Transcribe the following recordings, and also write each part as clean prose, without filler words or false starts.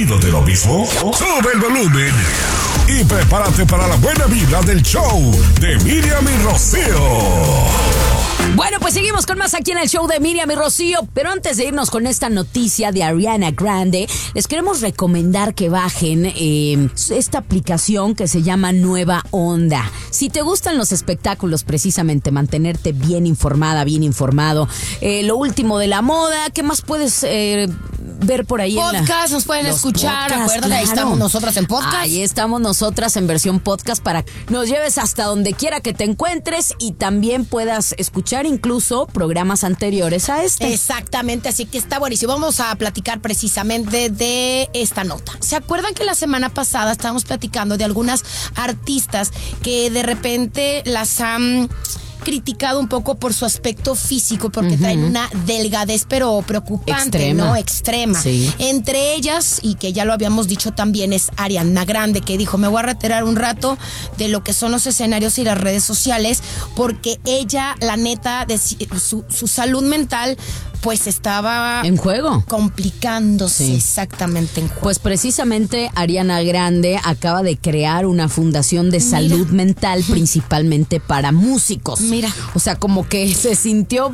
¿Aburrido de lo mismo? Sube el volumen y prepárate para la buena vibra del show de Miriam y Rocío. Bueno, pues seguimos con más aquí en el show de Miriam y Rocío, pero antes de irnos con esta noticia de Ariana Grande, les queremos recomendar que bajen esta aplicación que se llama Nueva Onda. Si te gustan los espectáculos, precisamente mantenerte bien informada, bien informado, lo último de la moda, ¿qué más puedes ver por ahí? Podcast, nos pueden escuchar, acuérdate, claro. Ahí estamos nosotras en podcast. Ahí estamos nosotras en versión podcast para que nos lleves hasta donde quiera que te encuentres y también puedas escuchar incluso programas anteriores a este. Exactamente, así que está buenísimo. Vamos a platicar precisamente de esta nota. ¿Se acuerdan que la semana pasada estábamos platicando de algunas artistas que de repente las han criticado un poco por su aspecto físico, porque traen una delgadez pero preocupante, extrema. ¿No? Extrema. Sí. Entre ellas, y que ya lo habíamos dicho también, es Ariana Grande, que dijo, me voy a retirar un rato de lo que son los escenarios y las redes sociales, porque ella, la neta, su salud mental pues estaba en juego, complicándose. Sí. Exactamente en juego. Pues precisamente Ariana Grande acaba de crear una fundación de salud mental principalmente para músicos. Mira, o sea, como que se sintió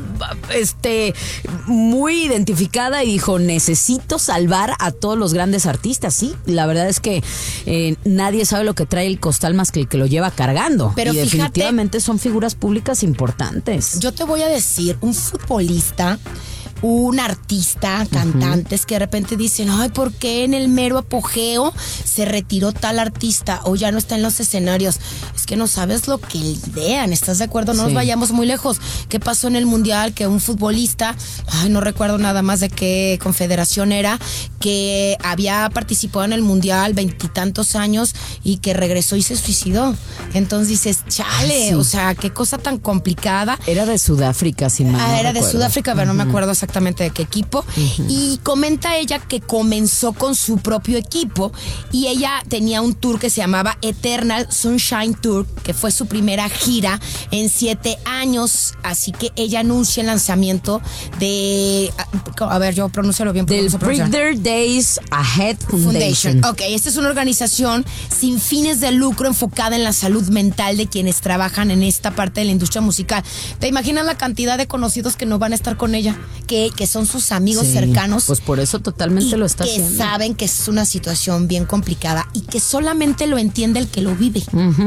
muy identificada y dijo, necesito salvar a todos los grandes artistas. Sí, la verdad es que nadie sabe lo que trae el costal más que el que lo lleva cargando. Pero y fíjate, definitivamente son figuras públicas importantes. Yo te voy a decir, un futbolista, un artista, cantantes que de repente dicen, ay, ¿por qué en el mero apogeo se retiró tal artista o ya no está en los escenarios? Es que no sabes lo que idean, ¿estás de acuerdo? No nos vayamos muy lejos. ¿Qué pasó en el Mundial? Que un futbolista, ay, no recuerdo nada más de qué confederación era, que había participado en el Mundial 20 y tantos años y que regresó y se suicidó. Entonces dices, chale, o sea, qué cosa tan complicada. Era de Sudáfrica, sin mal no Era recuerdo. de Sudáfrica, pero no me acuerdo exactamente de qué equipo. Y comenta ella que comenzó con su propio equipo y ella tenía un tour que se llamaba Eternal Sunshine Tour, que fue su primera gira en 7 años. Así que ella anuncia el lanzamiento de, a ver, yo pronúncialo bien. Del Brighter Days Ahead Foundation. Ok, esta es una organización sin fines de lucro enfocada en la salud mental de quienes trabajan en esta parte de la industria musical. ¿Te imaginas la cantidad de conocidos que no van a estar con ella? Que son sus amigos cercanos. Pues por eso totalmente lo está haciendo. Que saben que es una situación bien complicada y que solamente lo entiende el que lo vive.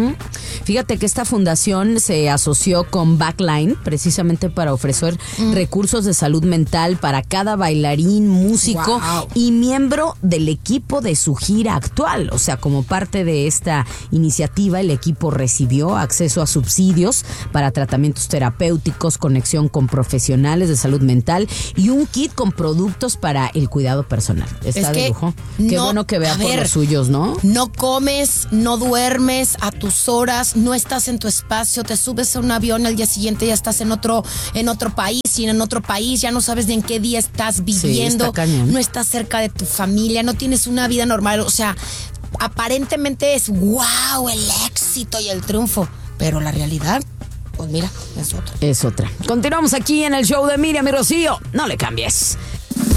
Fíjate que esta fundación se asoció con Backline precisamente para ofrecer recursos de salud mental para cada bailarín, músico y miembro del equipo de su gira actual. O sea, como parte de esta iniciativa, el equipo recibió acceso a subsidios para tratamientos terapéuticos, conexión con profesionales de salud mental y un kit con productos para el cuidado personal. Está de lujo. Qué bueno que vea por los suyos, ¿no? No comes, no duermes a tus horas, no estás en tu espacio, te subes a un avión, al día siguiente ya estás en otro país, y en otro país ya no sabes de en qué día estás viviendo, está cañón. No estás cerca de tu familia, no tienes una vida normal, o sea, aparentemente es wow el éxito y el triunfo, pero la realidad, pues mira, es otra. Es otra. Continuamos aquí en el show de Miriam y Rocío. No le cambies.